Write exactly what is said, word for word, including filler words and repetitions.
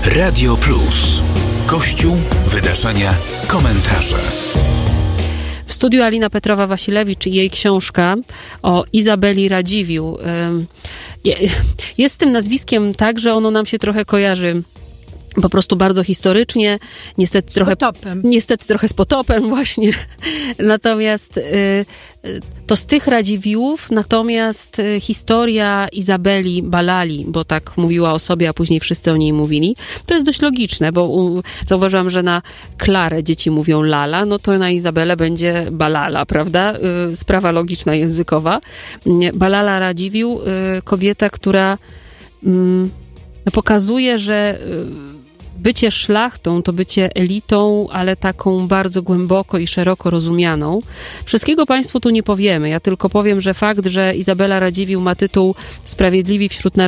Radio Plus. Kościół, wydarzenia, komentarze. W studiu Alina Petrowa-Wasilewicz i jej książka o Izabeli Radziwiłł. Jest z tym nazwiskiem tak, że ono nam się trochę kojarzy po prostu bardzo historycznie, niestety trochę, niestety trochę z potopem właśnie. Natomiast to z tych Radziwiłłów, natomiast historia Izabeli Balali, bo tak mówiła o sobie, a później wszyscy o niej mówili, to jest dość logiczne, bo u, zauważyłam, że na Klarę dzieci mówią Lala, no to na Izabelę będzie Balala, prawda? Sprawa logiczna, językowa. Balala Radziwiłł, kobieta, która pokazuje, że bycie szlachtą to bycie elitą, ale taką bardzo głęboko i szeroko rozumianą. Wszystkiego Państwu tu nie powiemy. Ja tylko powiem, że fakt, że Izabela Radziwiłł ma tytuł Sprawiedliwi wśród Narodów